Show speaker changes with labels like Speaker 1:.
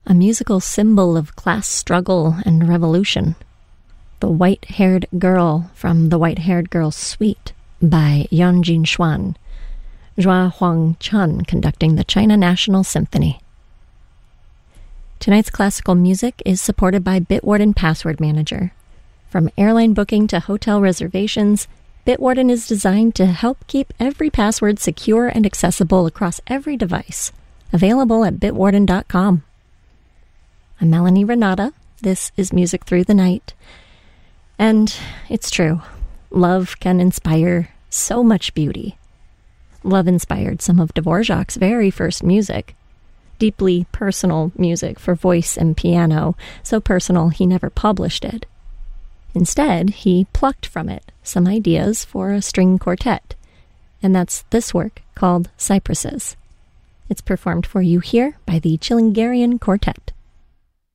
Speaker 1: a musical symbol of class struggle and revolution. The White-Haired Girl from The White-Haired Girl Suite by Yanjin Xuan. Zhua Huang-Chun conducting the China National Symphony. Tonight's classical music is supported by Bitwarden Password Manager. From airline booking to hotel reservations, Bitwarden is designed to help keep every password secure and accessible across every device. Available at bitwarden.com. I'm Melanie Renata. This is Music Through the Night. And it's true. Love can inspire so much beauty. Love inspired some of Dvorak's very first music. Deeply personal music for voice and piano, so personal he never published it. Instead, he plucked from it some ideas for a string quartet. And that's this work called Cypresses. It's performed for you here by the Chilingarian Quartet.